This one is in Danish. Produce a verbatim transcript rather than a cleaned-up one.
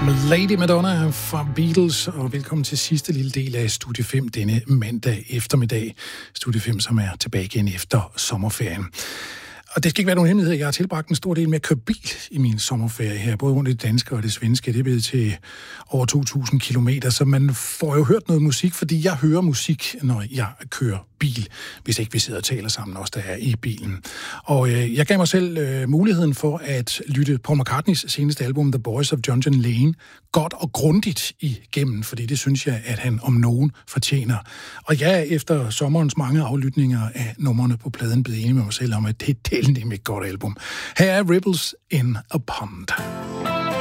Lady Madonna fra Beatles, og velkommen til sidste lille del af Studie fem denne mandag eftermiddag. Studie fem, som er tilbage igen efter sommerferien. Og det skal ikke være nogen hemmelighed. Jeg har tilbragt en stor del med at køre bil i min sommerferie her, både rundt i det danske og det svenske. Det er blevet til over to tusind kilometer, så man får jo hørt noget musik, fordi jeg hører musik, når jeg kører bil, hvis ikke vi sidder og taler sammen, også der er i bilen. Og øh, jeg gav mig selv øh, muligheden for at lytte Paul McCartneys seneste album, The Boys of John John Lane, godt og grundigt igennem, fordi det synes jeg, at han om nogen fortjener. Og jeg er efter sommerens mange aflytninger af numrene på pladen blevet enig med mig selv om, at det er et nemlig godt album. Her er Ripples in a Pond.